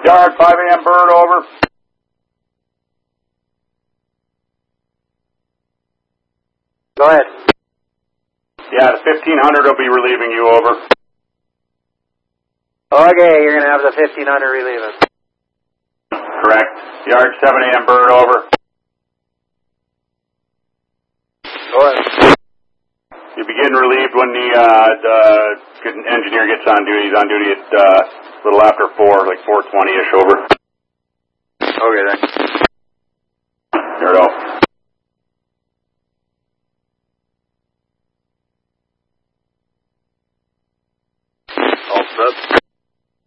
Yard 5 a.m. bird, over. Go ahead. Yeah, the 1500 will be relieving you, over. Okay, you're going to have the 1500 relieving. Correct. Yard 7 a.m. bird, over. Go ahead. You begin relieved when the engineer gets on duty. He's on duty at a little after 4, like 4:20-ish, over. Okay, then.